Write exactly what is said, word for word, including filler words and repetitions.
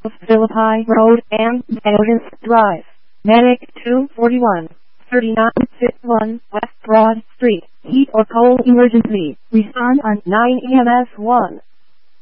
of Philippi Road and Evidence Drive. Medic two forty-one, thirty-nine fifty-one West Broad Street. Heat or cold emergency. Respond on nine E M S one.